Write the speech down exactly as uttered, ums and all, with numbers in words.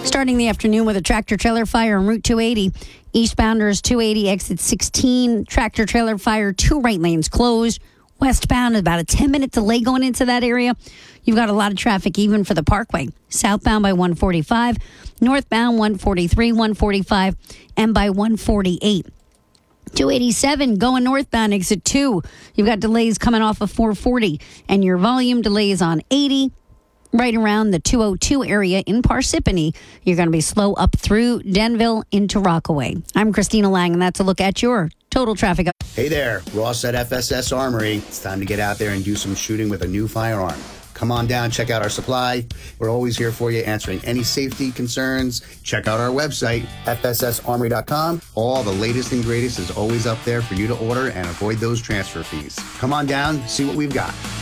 Starting the afternoon with a tractor trailer fire on Route two eighty. Eastbounders two eighty, exit sixteen. Tractor trailer fire, two right lanes closed. Westbound, about a ten minute delay going into that area. You've got a lot of traffic even for the Parkway. Southbound by one forty-five, northbound one forty-three, one forty-five, and by one forty-eight. two eighty-seven going northbound, exit two. You've got delays coming off of four forty, and your volume delays on eighty. Right around the two oh two area in Parsippany. You're going to be slow up through Denville into Rockaway. I'm Christina Lang, and that's a look at your total traffic. Hey there, Ross at F S S Armory. It's time to get out there and do some shooting with a new firearm. Come on down, check out our supply. We're always here for you, answering any safety concerns. Check out our website, F S S armory dot com. All the latest and greatest is always up there for you to order and avoid those transfer fees. Come on down, see what we've got.